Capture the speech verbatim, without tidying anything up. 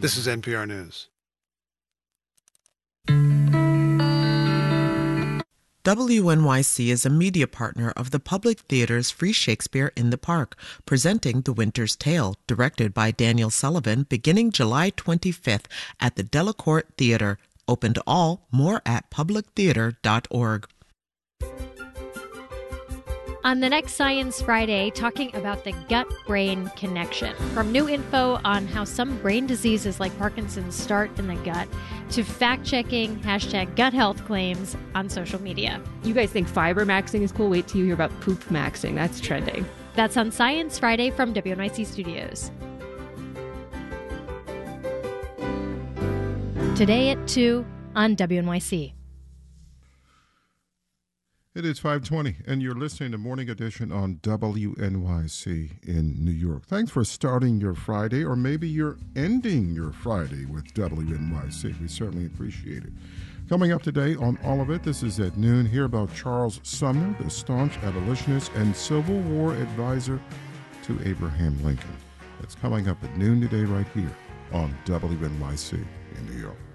This is N P R News. W N Y C is a media partner of the Public Theater's Free Shakespeare in the Park, presenting The Winter's Tale, directed by Daniel Sullivan, beginning July twenty-fifth at the Delacorte Theater. Open to all. More at public theater dot org. On the next Science Friday, talking about the gut-brain connection. From new info on how some brain diseases like Parkinson's start in the gut, to fact-checking hashtag gut health claims on social media. You guys think fiber maxing is cool? Wait till you hear about poop maxing. That's trending. That's on Science Friday from W N Y C Studios. Today at two on W N Y C. It is five twenty, and you're listening to Morning Edition on W N Y C in New York. Thanks for starting your Friday, or maybe you're ending your Friday with W N Y C. We certainly appreciate it. Coming up today on All of It, this is at noon. Hear about Charles Sumner, the staunch abolitionist and Civil War advisor to Abraham Lincoln. That's coming up at noon today right here on W N Y C in New York.